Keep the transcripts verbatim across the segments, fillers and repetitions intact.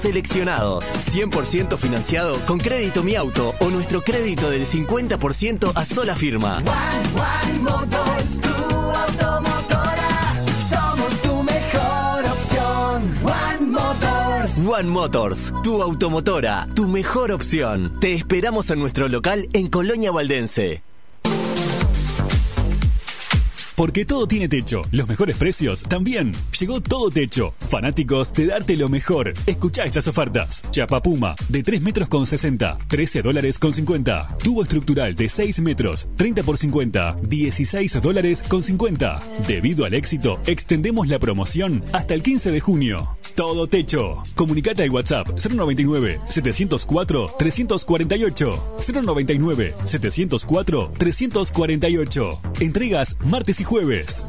seleccionados, cien por ciento financiado con Crédito Mi Auto o nuestro crédito del cincuenta por ciento a sola firma. One, One Motors, tu automotora, somos tu mejor opción. One Motors. One Motors, tu automotora, tu mejor opción. Te esperamos en nuestro local en Colonia Valdense. Porque todo tiene techo, los mejores precios también. Llegó Todo Techo, fanáticos de darte lo mejor. Escuchá estas ofertas. Chapa Puma, de tres metros con sesenta, trece dólares con cincuenta. Tubo estructural de seis metros, treinta por cincuenta, dieciséis dólares con cincuenta. Debido al éxito, extendemos la promoción hasta el quince de junio. Todo Techo. Comunicate al WhatsApp cero noventa y nueve, setecientos cuatro, trescientos cuarenta y ocho. cero noventa y nueve, setecientos cuatro, trescientos cuarenta y ocho. Entregas martes y jueves.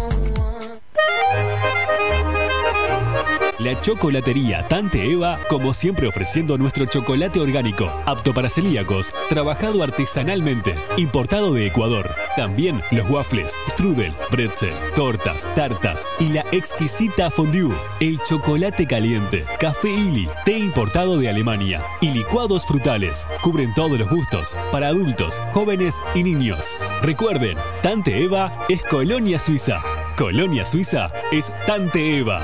La chocolatería Tante Eva, como siempre ofreciendo nuestro chocolate orgánico, apto para celíacos, trabajado artesanalmente, importado de Ecuador. También los waffles, strudel, pretzel, tortas, tartas y la exquisita fondue, el chocolate caliente, café Illy, té importado de Alemania y licuados frutales. Cubren todos los gustos, para adultos, jóvenes y niños. Recuerden, Tante Eva es Colonia Suiza. Colonia Suiza es Tante Eva.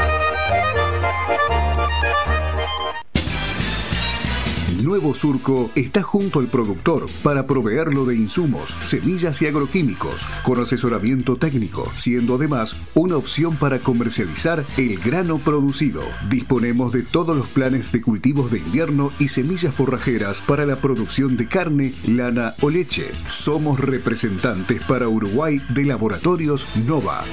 Nuevo Surco está junto al productor para proveerlo de insumos, semillas y agroquímicos, con asesoramiento técnico, siendo además una opción para comercializar el grano producido. Disponemos de todos los planes de cultivos de invierno y semillas forrajeras para la producción de carne, lana o leche. Somos representantes para Uruguay de Laboratorios Nova.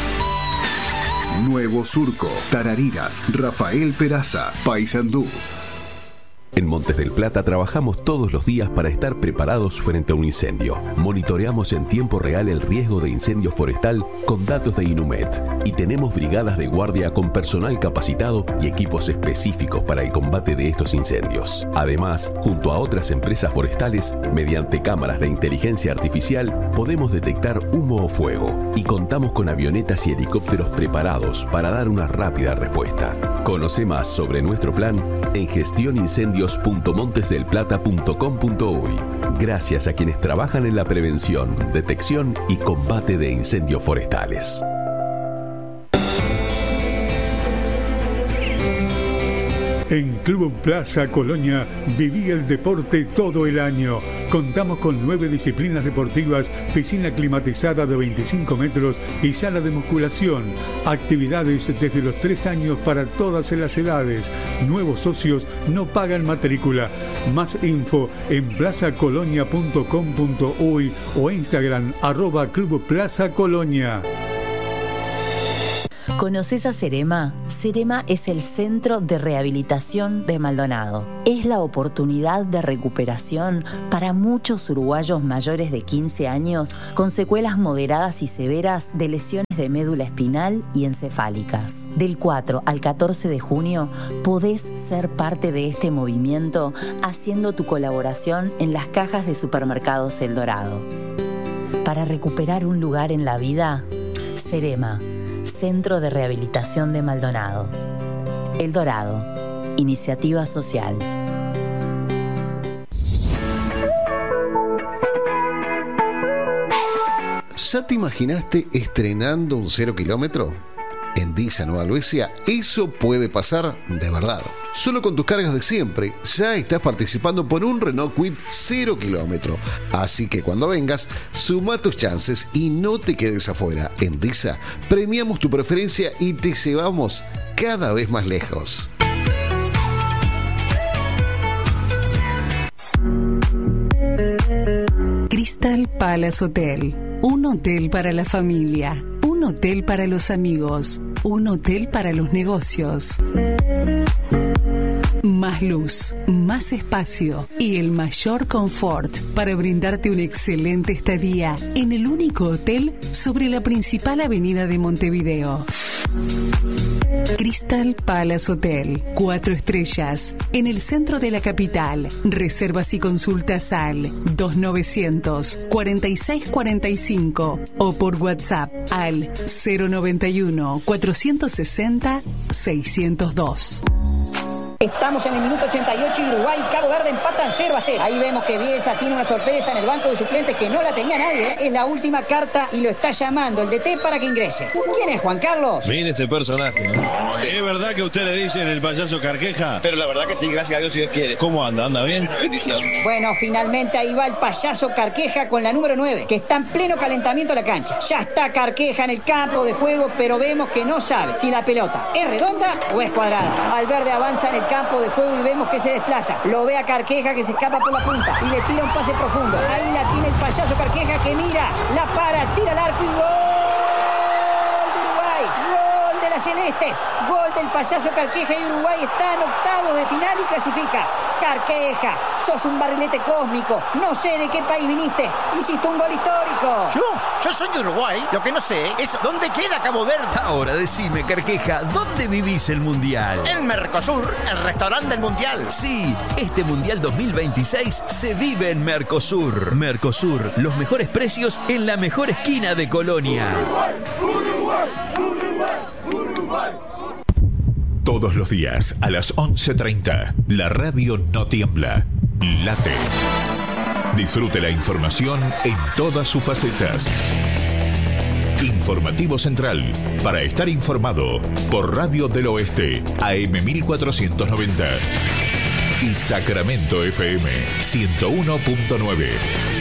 Nuevo Surco, Tarariras, Rafael Peraza, Paysandú. En Montes del Plata trabajamos todos los días para estar preparados frente a un incendio. Monitoreamos en tiempo real el riesgo de incendio forestal con datos de Inumet y tenemos brigadas de guardia con personal capacitado y equipos específicos para el combate de estos incendios. Además, junto a otras empresas forestales, mediante cámaras de inteligencia artificial, podemos detectar humo o fuego y contamos con avionetas y helicópteros preparados para dar una rápida respuesta. Conoce más sobre nuestro plan en gestión incendios punto montes del plata punto com punto uy. Gracias a quienes trabajan en la prevención, detección y combate de incendios forestales. En Club Plaza Colonia viví el deporte todo el año. Contamos con nueve disciplinas deportivas, piscina climatizada de veinticinco metros y sala de musculación. Actividades desde los tres años para todas las edades. Nuevos socios no pagan matrícula. Más info en plaza colonia punto com punto uy o Instagram arroba Club Plaza Colonia. ¿Conoces a Cerema? Cerema es el Centro de Rehabilitación de Maldonado. Es la oportunidad de recuperación para muchos uruguayos mayores de quince años con secuelas moderadas y severas de lesiones de médula espinal y encefálicas. Del cuatro al catorce de junio podés ser parte de este movimiento haciendo tu colaboración en las cajas de supermercados El Dorado. Para recuperar un lugar en la vida, Cerema, Centro de Rehabilitación de Maldonado. El Dorado, iniciativa social. ¿Ya te imaginaste estrenando un cero kilómetro? En Disa Nueva Albesia, eso puede pasar de verdad. Solo con tus cargas de siempre, ya estás participando por un Renault Kwid cero kilómetro. Así que cuando vengas, suma tus chances y no te quedes afuera. En Disa, premiamos tu preferencia y te llevamos cada vez más lejos. Crystal Palace Hotel. Un hotel para la familia. Un hotel para los amigos. Un hotel para los negocios. Más luz, más espacio y el mayor confort para brindarte una excelente estadía en el único hotel sobre la principal avenida de Montevideo. Crystal Palace Hotel, cuatro estrellas, en el centro de la capital. Reservas y consultas al dos mil novecientos cuarenta y seis cuarenta y cinco o por WhatsApp al cero noventa y uno cuatrocientos sesenta seiscientos dos. Estamos en el minuto ochenta y ocho y Uruguay y Cabo Verde empatan cero a cero. Ahí vemos que Bielsa tiene una sorpresa en el banco de suplentes que no la tenía nadie, ¿eh? Es la última carta y lo está llamando el D T para que ingrese. ¿Quién es, Juan Carlos? Mire este personaje, ¿no? ¿Es verdad que usted le dicen el payaso Carqueja? Pero la verdad que sí, gracias a Dios, si Dios quiere. ¿Cómo anda? ¿Anda bien? Bendición. Bueno, finalmente ahí va el payaso Carqueja con la número nueve, que está en pleno calentamiento de la cancha. Ya está Carqueja en el campo de juego, pero vemos que no sabe si la pelota es redonda o es cuadrada. Valverde avanza en el campo de juego y vemos que se desplaza. Lo ve a Carqueja que se escapa por la punta y le tira un pase profundo. Ahí la tiene el payaso Carqueja que mira, la para, tira al arco y gol de Uruguay. Gol de la Celeste. Gol del payaso Carqueja y Uruguay está en octavos de final y clasifica. Carqueja, sos un barrilete cósmico. No sé de qué país viniste. Hiciste un gol histórico. ¿Yo? Yo soy de Uruguay. Lo que no sé es dónde queda Cabo Verde. Ahora decime, Carqueja, ¿dónde vivís el Mundial? En Mercosur, el restaurante del Mundial. Sí, este Mundial dos mil veintiséis se vive en Mercosur. Mercosur, los mejores precios en la mejor esquina de Colonia. Uruguay, Uruguay, Uruguay, Uruguay. Todos los días a las once treinta, la radio no tiembla, late. Disfrute la información en todas sus facetas. Informativo Central, para estar informado, por Radio del Oeste, A M mil cuatrocientos noventa. Y Sacramento F M, ciento uno punto nueve.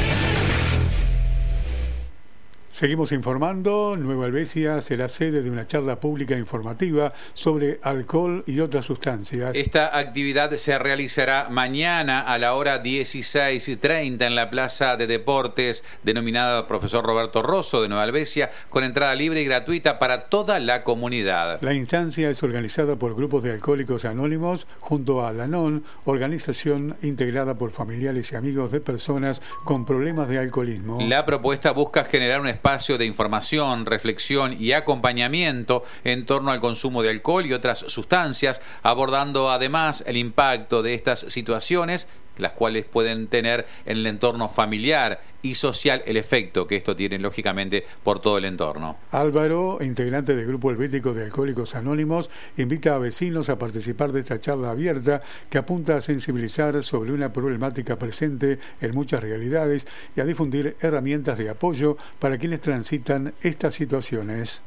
Seguimos informando. Nueva Helvecia será sede de una charla pública informativa sobre alcohol y otras sustancias. Esta actividad se realizará mañana a la hora dieciséis treinta en la Plaza de Deportes, denominada Profesor Roberto Rosso de Nueva Helvecia, con entrada libre y gratuita para toda la comunidad. La instancia es organizada por grupos de alcohólicos anónimos junto a LANON, organización integrada por familiares y amigos de personas con problemas de alcoholismo. La propuesta busca generar un espacio de información, reflexión y acompañamiento en torno al consumo de alcohol y otras sustancias, abordando además el impacto de estas situaciones, las cuales pueden tener en el entorno familiar y social, el efecto que esto tiene lógicamente por todo el entorno. Álvaro, integrante del Grupo Helvético de Alcohólicos Anónimos, invita a vecinos a participar de esta charla abierta que apunta a sensibilizar sobre una problemática presente en muchas realidades y a difundir herramientas de apoyo para quienes transitan estas situaciones.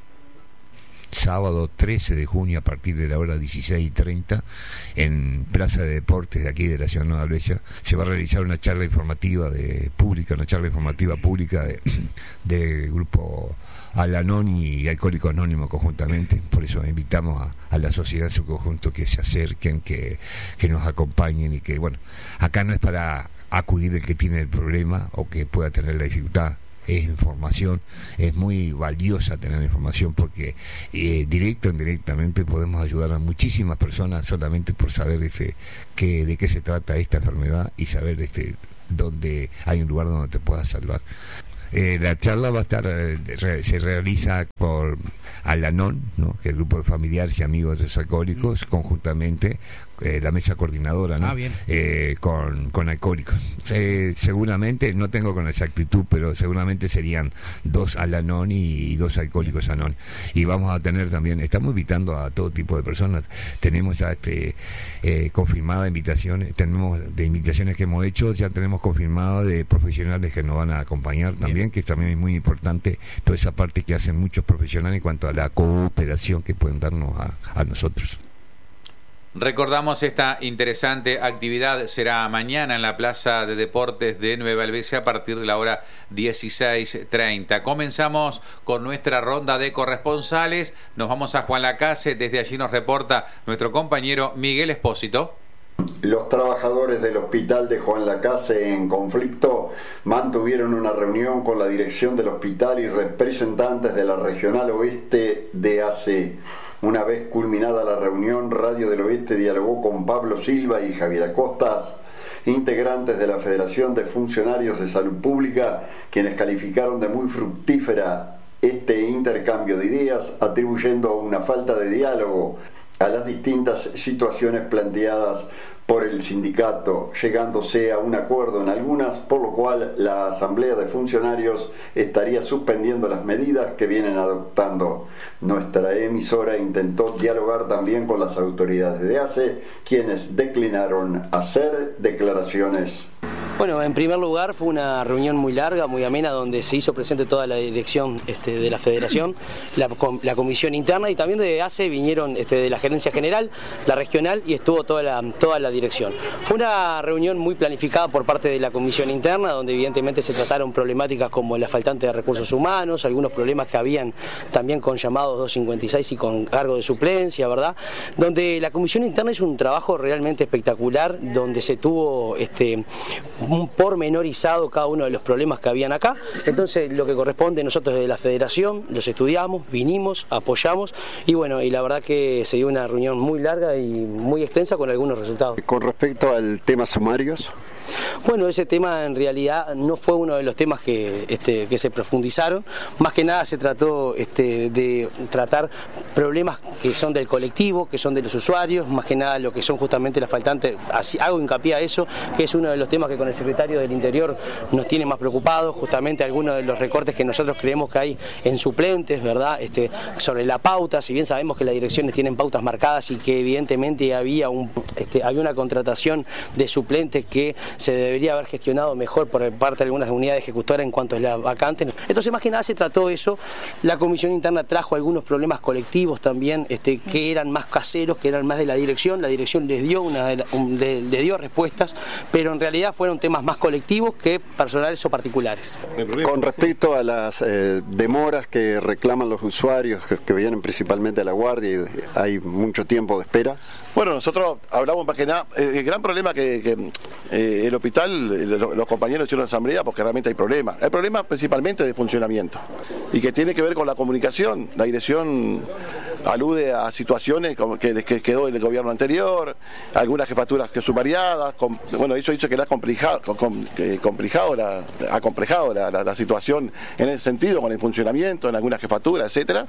Sábado trece de junio a partir de la hora dieciséis treinta en Plaza de Deportes de aquí de la ciudad de Nueva Helvecia se va a realizar una charla informativa de pública, una charla informativa pública de, de grupo Al-Anon y Alcohólicos Anónimos conjuntamente. Por eso invitamos a, a la sociedad en su conjunto que se acerquen, que, que nos acompañen y que, bueno, acá no es para acudir el que tiene el problema o que pueda tener la dificultad. Es información, es muy valiosa tener información porque eh, directo o indirectamente podemos ayudar a muchísimas personas solamente por saber este, que, de qué se trata esta enfermedad y saber este, dónde hay un lugar donde te puedas salvar. Eh, la charla va a estar, eh, re, se realiza por Al-Anon, ¿no? Que es el grupo de familiares y amigos de los alcohólicos, conjuntamente eh, la mesa coordinadora, ¿no? Ah, bien. Eh, con, con alcohólicos. Eh, seguramente, no tengo con exactitud, pero seguramente serían dos Al-Anon y, y dos alcohólicos anónimos. Y vamos a tener también, estamos invitando a todo tipo de personas. Tenemos ya este, eh, confirmadas invitaciones, tenemos de invitaciones que hemos hecho, ya tenemos confirmadas de profesionales que nos van a acompañar también. Bien. Que también es muy importante toda esa parte que hacen muchos profesionales en cuanto a la cooperación que pueden darnos a, a nosotros. Recordamos, esta interesante actividad será mañana en la Plaza de Deportes de Nueva Helvecia a partir de la hora dieciséis treinta. Comenzamos con nuestra ronda de corresponsales. Nos vamos a Juan Lacase. Desde allí nos reporta nuestro compañero Miguel Espósito. Los trabajadores del hospital de Juan Lacase en conflicto mantuvieron una reunión con la dirección del hospital y representantes de la Regional Oeste de A C. Una vez culminada la reunión, Radio del Oeste dialogó con Pablo Silva y Javier Acostas, integrantes de la Federación de Funcionarios de Salud Pública, quienes calificaron de muy fructífera este intercambio de ideas, atribuyendo a una falta de diálogo a las distintas situaciones planteadas por el sindicato, llegándose a un acuerdo en algunas, por lo cual la Asamblea de Funcionarios estaría suspendiendo las medidas que vienen adoptando. Nuestra emisora intentó dialogar también con las autoridades de A C E, quienes declinaron hacer declaraciones. Bueno, en primer lugar fue una reunión muy larga, muy amena, donde se hizo presente toda la dirección este, de la Federación, la, la comisión interna y también de A C E vinieron este, de la gerencia general, la regional y estuvo toda la, toda la dirección. Fue una reunión muy planificada por parte de la comisión interna, donde evidentemente se trataron problemáticas como la faltante de recursos humanos, algunos problemas que habían también con llamados doscientos cincuenta y seis y con cargo de suplencia, ¿verdad? Donde la comisión interna hizo un trabajo realmente espectacular, donde se tuvo este, un pormenorizado cada uno de los problemas que habían acá. Entonces lo que corresponde nosotros desde la Federación los estudiamos, vinimos, apoyamos y bueno, y la verdad que se dio una reunión muy larga y muy extensa con algunos resultados. Con respecto al tema sumarios. Bueno, ese tema en realidad no fue uno de los temas que, este, que se profundizaron, más que nada se trató este, de tratar problemas que son del colectivo, que son de los usuarios, más que nada lo que son justamente las faltantes, así, hago hincapié a eso, que es uno de los temas que con el secretario del Interior nos tiene más preocupados, justamente algunos de los recortes que nosotros creemos que hay en suplentes, ¿verdad? Este, sobre la pauta, si bien sabemos que las direcciones tienen pautas marcadas y que evidentemente había, un, este, había una contratación de suplentes que se debería haber gestionado mejor por parte de algunas unidades ejecutoras en cuanto a las vacantes. Entonces más que nada se trató eso, la comisión interna trajo algunos problemas colectivos también este, que eran más caseros, que eran más de la dirección, la dirección les dio, una, un, le, le dio respuestas, pero en realidad fueron temas más colectivos que personales o particulares. Con respecto a las eh, demoras que reclaman los usuarios que, que vienen principalmente a la guardia y hay mucho tiempo de espera. Bueno, nosotros hablamos más que nada, el gran problema que, que eh, el hospital, los, los compañeros hicieron asamblea porque realmente hay problemas. Hay problemas principalmente de funcionamiento y que tiene que ver con la comunicación. La dirección alude a situaciones como que, que quedó en el gobierno anterior, algunas jefaturas que son variadas, con, bueno, eso hizo que la complejado, com, que complejado la, ha complejado la, la, la situación en ese sentido, con el funcionamiento en algunas jefaturas, etcétera.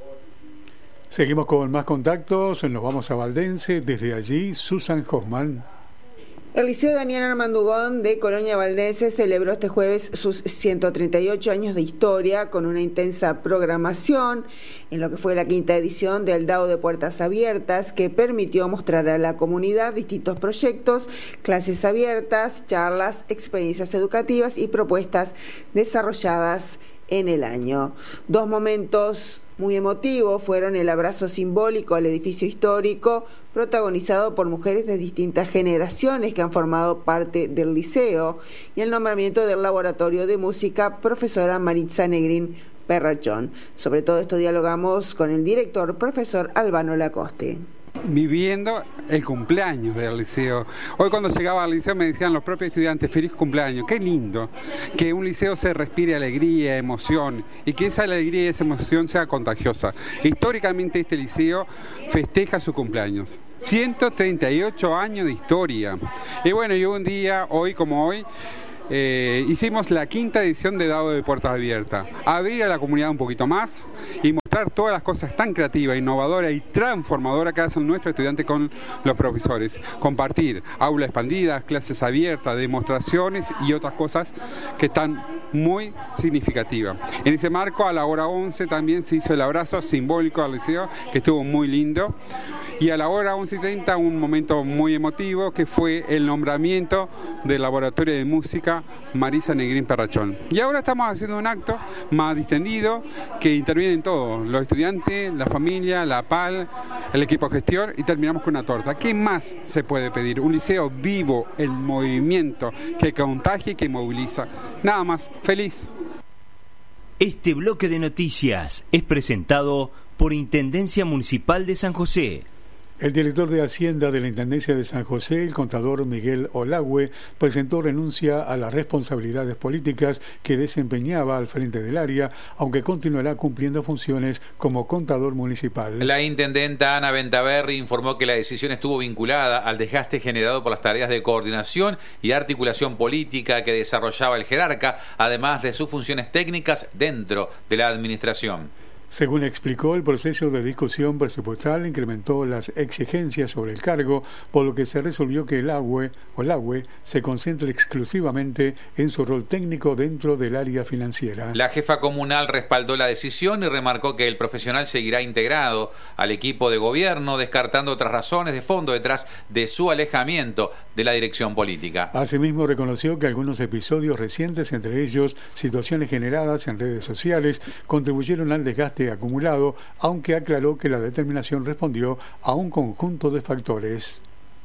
Seguimos con más contactos, nos vamos a Valdense, desde allí Susan Hoffman. El Liceo Daniel Armandugón de Colonia Valdense celebró este jueves sus ciento treinta y ocho años de historia con una intensa programación en lo que fue la quinta edición del D A O de Puertas Abiertas, que permitió mostrar a la comunidad distintos proyectos, clases abiertas, charlas, experiencias educativas y propuestas desarrolladas en el año. Dos momentos muy emotivos fueron el abrazo simbólico al edificio histórico, protagonizado por mujeres de distintas generaciones que han formado parte del liceo, y el nombramiento del laboratorio de música profesora Maritza Negrín Perrachón. Sobre todo esto dialogamos con el director, profesor Albano Lacoste. Viviendo el cumpleaños del liceo. Hoy cuando llegaba al liceo me decían los propios estudiantes, feliz cumpleaños. Qué lindo que un liceo se respire alegría, emoción y que esa alegría y esa emoción sea contagiosa. Históricamente este liceo festeja su cumpleaños. ciento treinta y ocho años de historia. Y bueno, y un día, hoy como hoy, Eh, hicimos la quinta edición de D A O de Puertas Abiertas, abrir a la comunidad un poquito más y mostrar todas las cosas tan creativas, innovadoras y transformadoras que hacen nuestros estudiantes con los profesores, compartir aulas expandidas, clases abiertas, demostraciones y otras cosas que están muy significativas. En ese marco, a la hora once también se hizo el abrazo simbólico al liceo, que estuvo muy lindo. Y a la hora once y treinta un momento muy emotivo que fue el nombramiento del laboratorio de música Maritza Negrín Perrachón. Y ahora estamos haciendo un acto más distendido que intervienen todos, los estudiantes, la familia, la P A L, el equipo de gestión y terminamos con una torta. ¿Qué más se puede pedir? Un liceo vivo, el movimiento que contagia y que moviliza. Nada más, feliz. Este bloque de noticias es presentado por Intendencia Municipal de San José. El director de Hacienda de la Intendencia de San José, el contador Miguel Olagüe, presentó renuncia a las responsabilidades políticas que desempeñaba al frente del área, aunque continuará cumpliendo funciones como contador municipal. La intendenta Ana Ventaverri informó que la decisión estuvo vinculada al desgaste generado por las tareas de coordinación y articulación política que desarrollaba el jerarca, además de sus funciones técnicas dentro de la administración. Según explicó, el proceso de discusión presupuestal incrementó las exigencias sobre el cargo, por lo que se resolvió que el A U E o el A U E se concentre exclusivamente en su rol técnico dentro del área financiera. La jefa comunal respaldó la decisión y remarcó que el profesional seguirá integrado al equipo de gobierno, descartando otras razones de fondo detrás de su alejamiento de la dirección política. Asimismo, reconoció que algunos episodios recientes, entre ellos situaciones generadas en redes sociales, contribuyeron al desgaste acumulado, aunque aclaró que la determinación respondió a un conjunto de factores.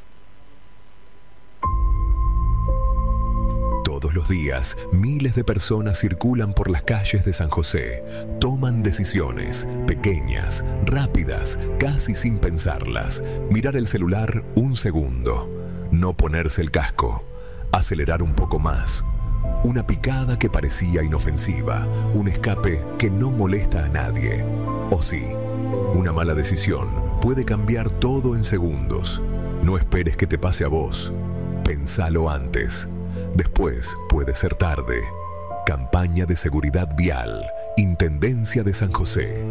Todos los días, miles de personas circulan por las calles de San José. Toman decisiones, pequeñas, rápidas, casi sin pensarlas. Mirar el celular un segundo. No ponerse el casco. Acelerar un poco más. Una picada que parecía inofensiva, un escape que no molesta a nadie. O sí, una mala decisión puede cambiar todo en segundos. No esperes que te pase a vos. Pensalo antes. Después puede ser tarde. Campaña de seguridad vial. Intendencia de San José.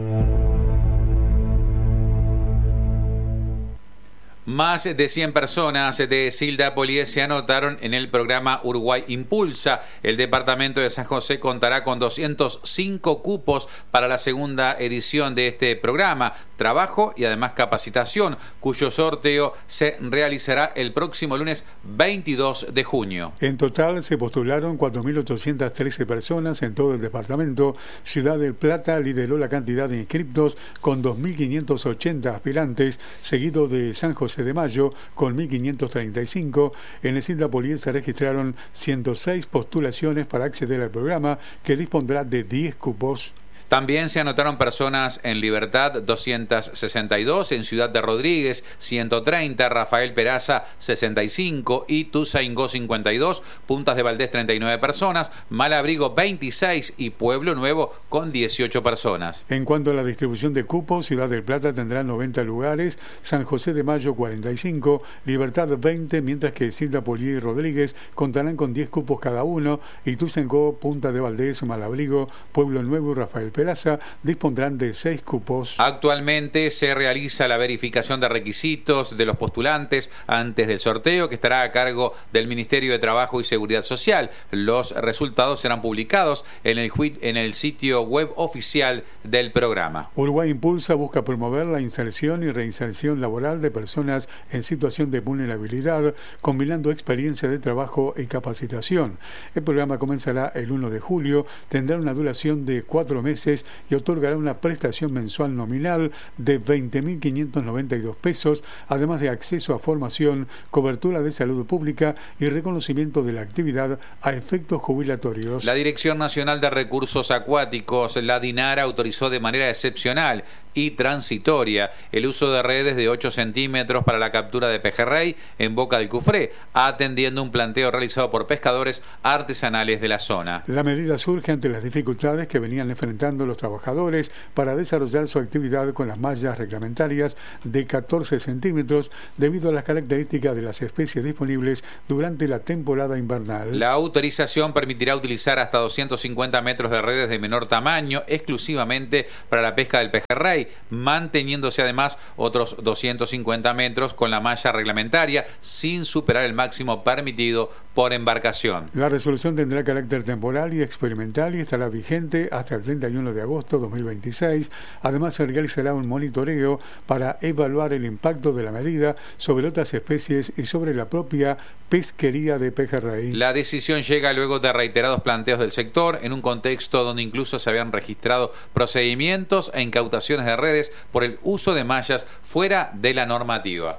Más de cien personas de Silda Polié se anotaron en el programa Uruguay Impulsa. El departamento de San José contará con doscientos cinco cupos para la segunda edición de este programa, trabajo y además capacitación, cuyo sorteo se realizará el próximo lunes veintidós de junio. En total se postularon cuatro mil ochocientas trece personas en todo el departamento. Ciudad del Plata lideró la cantidad de inscriptos con dos mil quinientos ochenta aspirantes, seguido de San José de Mayo con mil quinientos treinta y cinco. En el Silda Polié se registraron ciento seis postulaciones para acceder al programa, que dispondrá de diez cupos. También se anotaron personas en Libertad doscientos sesenta y dos, en Ciudad de Rodríguez ciento treinta, Rafael Peraza sesenta y cinco, Ituzaingó cincuenta y dos, Puntas de Valdés treinta y nueve personas, Malabrigo veintiséis y Pueblo Nuevo con dieciocho personas. En cuanto a la distribución de cupos, Ciudad del Plata tendrá noventa lugares, San José de Mayo cuarenta y cinco, Libertad veinte, mientras que Silda Polié y Rodríguez contarán con diez cupos cada uno, Ituzaingó, Punta de Valdés, Malabrigo, Pueblo Nuevo y Rafael Peraza Peraza dispondrán de seis cupos. Actualmente se realiza la verificación de requisitos de los postulantes antes del sorteo, que estará a cargo del Ministerio de Trabajo y Seguridad Social. Los resultados serán publicados en el, en el sitio web oficial del programa. Uruguay Impulsa busca promover la inserción y reinserción laboral de personas en situación de vulnerabilidad, combinando experiencia de trabajo y capacitación. El programa comenzará el primero de julio, tendrá una duración de cuatro meses y otorgará una prestación mensual nominal de veinte mil quinientos noventa y dos pesos, además de acceso a formación, cobertura de salud pública y reconocimiento de la actividad a efectos jubilatorios. La Dirección Nacional de Recursos Acuáticos, la DINAR, autorizó de manera excepcional y transitoria el uso de redes de ocho centímetros para la captura de pejerrey en Boca del Cufré, atendiendo un planteo realizado por pescadores artesanales de la zona. La medida surge ante las dificultades que venían enfrentando los trabajadores para desarrollar su actividad con las mallas reglamentarias de catorce centímetros debido a las características de las especies disponibles durante la temporada invernal. La autorización permitirá utilizar hasta doscientos cincuenta metros de redes de menor tamaño exclusivamente para la pesca del pejerrey, manteniéndose además otros doscientos cincuenta metros con la malla reglamentaria sin superar el máximo permitido por embarcación. La resolución tendrá carácter temporal y experimental y estará vigente hasta el treinta y uno de agosto de dos mil veintiséis. Además, se realizará un monitoreo para evaluar el impacto de la medida sobre otras especies y sobre la propia pesquería de pejerrey. La decisión llega luego de reiterados planteos del sector en un contexto donde incluso se habían registrado procedimientos e incautaciones de redes por el uso de mallas fuera de la normativa.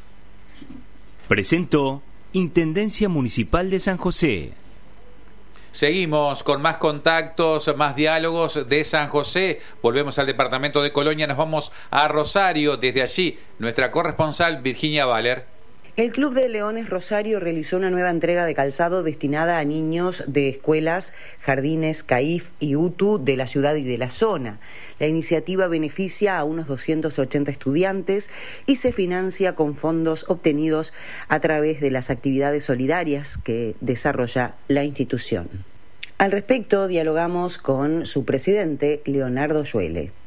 Presentó Intendencia Municipal de San José. Seguimos con más contactos, más diálogos de San José. Volvemos al departamento de Colonia, nos vamos a Rosario. Desde allí, nuestra corresponsal Virginia Valer. El Club de Leones Rosario realizó una nueva entrega de calzado destinada a niños de escuelas, jardines, CAIF y U T U de la ciudad y de la zona. La iniciativa beneficia a unos doscientos ochenta estudiantes y se financia con fondos obtenidos a través de las actividades solidarias que desarrolla la institución. Al respecto, dialogamos con su presidente, Leonardo Yuele.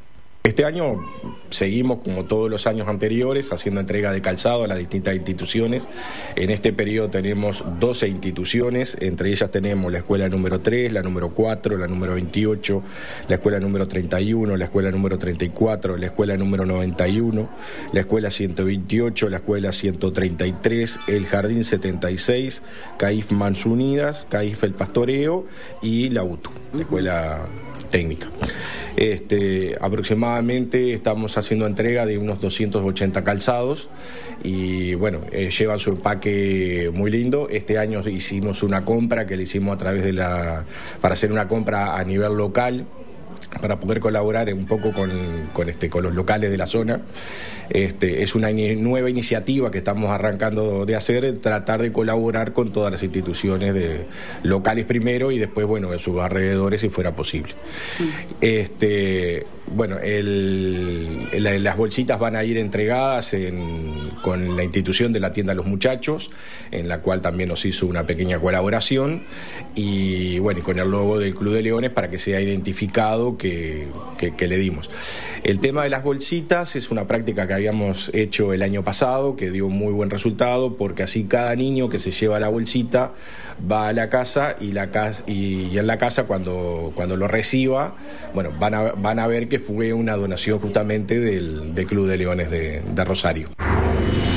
Este año seguimos, como todos los años anteriores, haciendo entrega de calzado a las distintas instituciones. En este periodo tenemos doce instituciones, entre ellas tenemos la escuela número tres, la número cuatro, la número veintiocho, la escuela número treinta y uno, la escuela número treinta y cuatro, la escuela número noventa y uno, la escuela ciento veintiocho, la escuela ciento treinta y tres, el jardín setenta y seis, CAIF Mans Unidas, CAIF El Pastoreo y la U T U, la escuela técnica. Este, aproximadamente estamos haciendo entrega de unos doscientos ochenta calzados y bueno, eh, llevan su empaque muy lindo. Este año hicimos una compra que le hicimos a través de la, para hacer una compra a nivel local, para poder colaborar un poco con, con, este, con los locales de la zona. Este, es una in- nueva iniciativa que estamos arrancando de hacer, tratar de colaborar con todas las instituciones de, locales primero y después, bueno, de sus alrededores si fuera posible. Este, bueno, el, el, las bolsitas van a ir entregadas en, con la institución de la tienda Los Muchachos, en la cual también nos hizo una pequeña colaboración, y bueno, y con el logo del Club de Leones para que sea identificado que, que, que le dimos. El tema de las bolsitas es una práctica que habíamos hecho el año pasado, que dio muy buen resultado, porque así cada niño que se lleva la bolsita va a la casa y, la casa, y, y en la casa cuando, cuando lo reciba, bueno, van a, van a ver que fue una donación justamente del, del Club de Leones de, de Rosario.